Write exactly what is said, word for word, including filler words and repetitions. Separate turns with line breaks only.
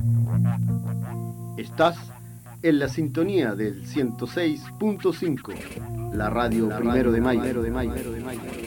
Estás en la sintonía del ciento seis punto cinco, la radio, la Primero, radio de Mayo. Primero de Mayo.